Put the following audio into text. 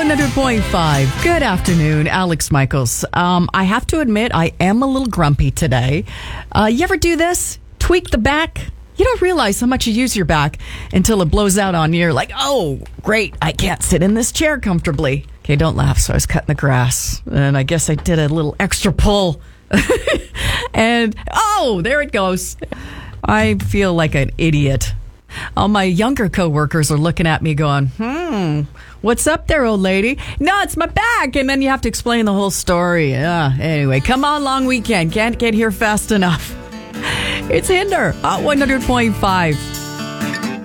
100.5. Good afternoon, Alex Michaels. I have to admit, I am a little grumpy today. You ever do this? Tweak the back? You don't realize how much you use your back until it blows out on you. You're like, oh, great, I can't sit in this chair comfortably. Okay, don't laugh. So I was cutting the grass, and I guess I did a little extra pull. And, oh, there it goes. I feel like an idiot. All my younger coworkers are looking at me going, what's up there, old lady? No, it's my back. And then you have to explain the whole story. Anyway, come on, long weekend. Can't get here fast enough. It's Hinder at 100.5.